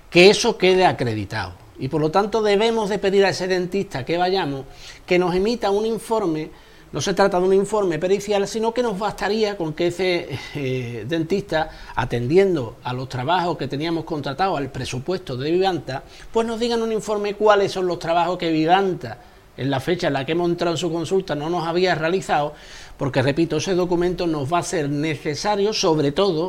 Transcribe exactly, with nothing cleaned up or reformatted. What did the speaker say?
que eso quede acreditado. Y por lo tanto debemos de pedir a ese dentista que vayamos que nos emita un informe. No se trata de un informe pericial, sino que nos bastaría con que ese eh, dentista, atendiendo a los trabajos que teníamos contratados, al presupuesto de Vivanta, pues nos digan un informe cuáles son los trabajos que Vivanta, en la fecha en la que hemos entrado en su consulta, no nos había realizado, porque repito, ese documento nos va a ser necesario, sobre todo